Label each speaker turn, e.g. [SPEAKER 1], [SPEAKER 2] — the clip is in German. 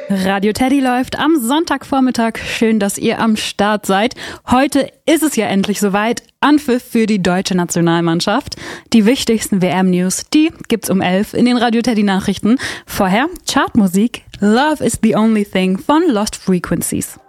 [SPEAKER 1] Radio Teddy läuft am Sonntagvormittag. Schön, dass ihr am Start seid. Heute ist es ja endlich soweit. Anpfiff für die deutsche Nationalmannschaft. Die wichtigsten WM-News, die gibt's um 11 in den Radio Teddy Nachrichten. Vorher Chartmusik. Love is the only thing von Lost Frequencies.